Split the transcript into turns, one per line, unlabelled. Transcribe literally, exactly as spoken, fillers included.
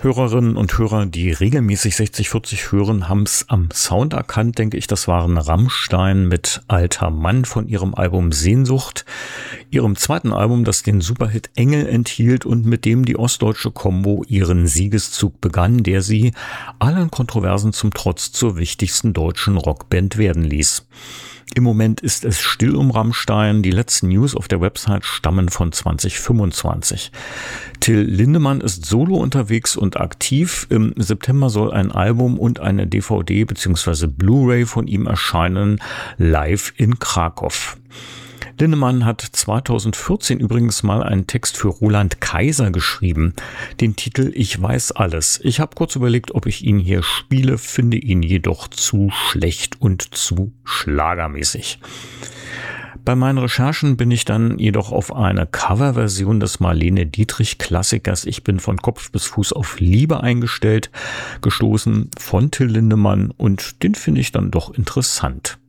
Hörerinnen und Hörer, die regelmäßig sechzig vierzig hören, haben es am Sound erkannt, denke ich. Das waren Rammstein mit Alter Mann von ihrem Album Sehnsucht, ihrem zweiten Album, das den Superhit Engel enthielt und mit dem die ostdeutsche Combo ihren Siegeszug begann, der sie allen Kontroversen zum Trotz zur wichtigsten deutschen Rockband werden ließ. Im Moment ist es still um Rammstein. Die letzten News auf der Website stammen von zwanzig fünfundzwanzig. Till Lindemann ist solo unterwegs und aktiv. Im September soll ein Album und eine D V D bzw. Blu-ray von ihm erscheinen, live in Krakow. Lindemann hat zweitausendvierzehn übrigens mal einen Text für Roland Kaiser geschrieben. Den Titel Ich weiß alles. Ich habe kurz überlegt, ob ich ihn hier spiele, finde ihn jedoch zu schlecht und zu schlagermäßig. Bei meinen Recherchen bin ich dann jedoch auf eine Coverversion des Marlene Dietrich-Klassikers Ich bin von Kopf bis Fuß auf Liebe eingestellt gestoßen von Till Lindemann und den finde ich dann doch interessant.